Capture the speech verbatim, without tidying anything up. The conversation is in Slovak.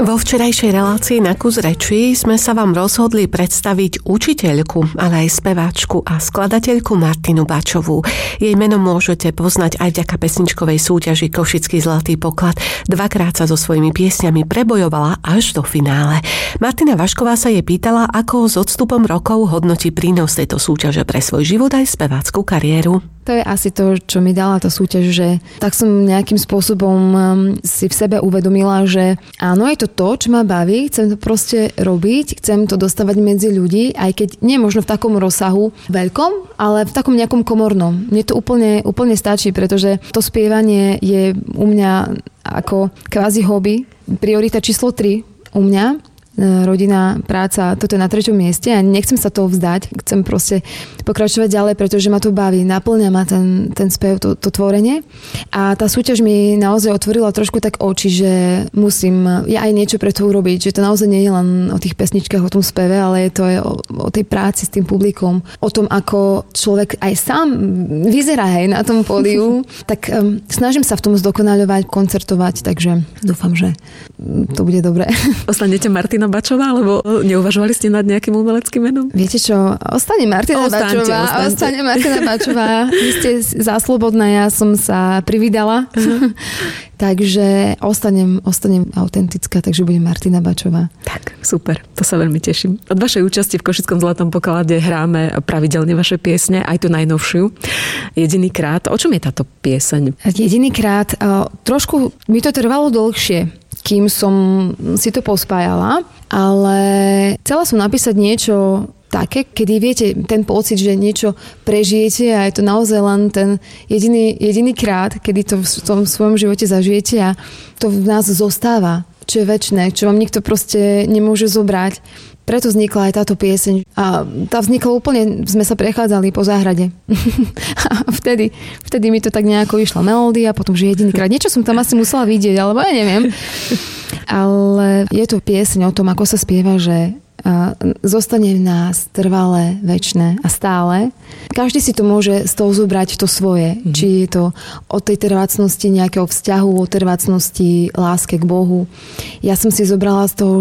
Vo včerajšej relácii Na kus reči sme sa vám rozhodli predstaviť učiteľku, ale aj speváčku a skladateľku Martinu Bačovú. Jej meno môžete poznať aj vďaka pesničkovej súťaži Košický zlatý poklad. Dvakrát sa so svojimi piesňami prebojovala až do finále. Martina Vašková sa jej pýtala, ako s odstupom rokov hodnotí prínos tejto súťaže pre svoj život aj spevácku kariéru. To je asi to, čo mi dala tá súťaž, že tak som nejakým spôsobom si v sebe uvedomila, že áno, je to to, čo ma baví, chcem to proste robiť, chcem to dostávať medzi ľudí, aj keď nie možno v takom rozsahu veľkom, ale v takom nejakom komornom. Mne to úplne, úplne stačí, pretože to spievanie je u mňa ako kvázi hobby, priorita číslo tri u mňa. Rodina, práca, toto je na treťom mieste a nechcem sa toho vzdať. Chcem proste pokračovať ďalej, pretože ma to baví. Naplňa ma ten, ten spev, to, to tvorenie. A tá súťaž mi naozaj otvorila trošku tak oči, že musím ja aj niečo pre to urobiť. Že to naozaj nie je len o tých pesničkách, o tom speve, ale je to aj o, o tej práci s tým publikom. O tom, ako človek aj sám vyzerá hej, na tom pódiu. Tak um, snažím sa v tom zdokonaľovať, koncertovať, takže dúfam, že to bude dobré. Ostanete Martina Bačová, alebo neuvažovali ste nad nejakým umeleckým menom? Viete čo, ostane Martina Ostaňte, Bačová. ostaňte. Ostane Martina Bačová. Vy ste záslobodná, ja som sa privídala. Uh-huh. Takže ostanem, ostanem autentická, takže budem Martina Bačová. Tak, super, to sa veľmi teším. Od vašej účasti v Košickom zlatom poklade hráme pravidelne vaše piesne, aj tú najnovšiu. Jedinýkrát. O čom je táto pieseň? Jedinýkrát. Trošku mi to trvalo dlhšie, kým som si to pospájala, ale chcela som napísať niečo také, kedy viete ten pocit, že niečo prežijete a je to naozaj len ten jediný, jediný krát, kedy to v tom svojom živote zažijete a to v nás zostáva, čo je večné, čo vám nikto proste nemôže zobrať. Preto vznikla aj táto pieseň. A tá vznikla úplne, sme sa prechádzali po záhrade. A vtedy, vtedy mi to tak nejako išla melódia, potom, že jedinýkrát. Niečo som tam asi musela vidieť, alebo ja neviem. Ale je to pieseň o tom, ako sa spieva, že zostane v nás trvalé, večné a stále. Každý si to môže z toho zobrať to svoje. Mm. Či je to o tej trvácnosti nejakého vzťahu, o trvácnosti láske k Bohu. Ja som si zobrala z toho,